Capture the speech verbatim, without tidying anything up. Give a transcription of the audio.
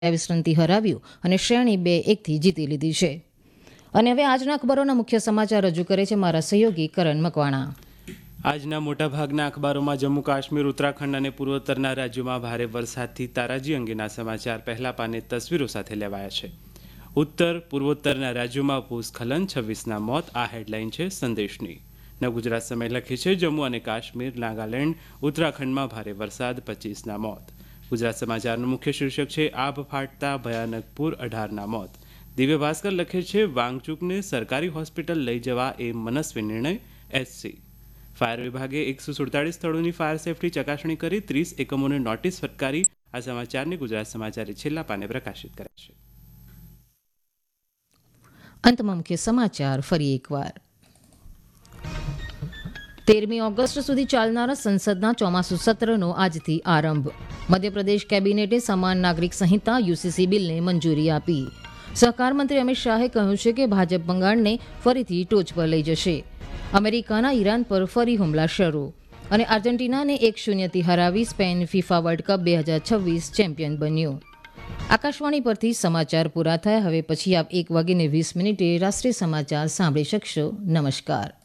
ત્રેવીસ રનથી હરાવ્યું અને શ્રેણી બે એકથી જીતી લીધી છે. અને હવે આજના અખબારોના મુખ્ય સમાચાર રજૂ કરે છે મારા સહયોગી કરણ મકવાણા. આજના મોટાભાગના અખબારોમાં જમ્મુ કાશ્મીર, ઉત્તરાખંડ અને પૂર્વોત્તરના રાજ્યોમાં ભારે વરસાદથી તારાજી અંગેના સમાચાર પહેલા પાને તસવીરો સાથે લેવાયા છે. ઉત્તર પૂર્વોત્તરના રાજ્યોમાં ભૂસ્ખલન, છવ્વીસના મોત. આ હેડલાઇન છે સંદેશની. ન ગુજરાત સમય લખે છે જમ્મુ અને કાશ્મીર, નાગાલેન્ડ, ઉત્તરાખંડમાં ભારે વરસાદ, પચીસના મોત. ગુજરાત સમાચારનું મુખ્ય શીર્ષક છે આભ ફાટતા ભયાનક પૂર, અઢારના મોત. દિવ્ય ભાસ્કર લખે છે વાંગચુકને સરકારી હોસ્પિટલ લઈ જવા એ મનસ્વી નિર્ણય, એસસી. ફાયર વિભાગે એકસો સુડતાલીસ સ્થળોની ફાયર સેફટી ચકાસણી કરી ત્રીસ એકમોને નોટિસ ફટકારી. આ સમાચારને ગુજરાત સમાચારે છેલ્લા પાને પ્રકાશિત કર્યા છે. અંતમાં મુખ્ય સમાચાર ફરી એકવાર. તેરમી ઓગસ્ટ સુધી ચાલનારા સંસદના ચોમાસુ સત્રનો આજથી આરંભ. મધ્યપ્રદેશ કેબિનેટે સમાન નાગરિક સંહિતા યુસીસી બિલને મંજૂરી આપી. સહકાર મંત્રી અમિત શાહે કહ્યું છે કે ભાજપ બંગાળને ફરીથી ટોચ પર લઈ જશે. અમેરિકાના ઈરાન પર ફરી હુમલા શરૂ. અને આર્જેન્ટિનાને એક શૂન્યથી હરાવી સ્પેન ફિફા વર્લ્ડ કપ બે હજાર છવ્વીસ ચેમ્પિયન બન્યું. આકાશવાણી પરથી સમાચાર પૂરા થયા. હવે પછી આપ એક વાગીને વીસ મિનિટે રાષ્ટ્રીય સમાચાર સાંભળી શકશો. નમસ્કાર.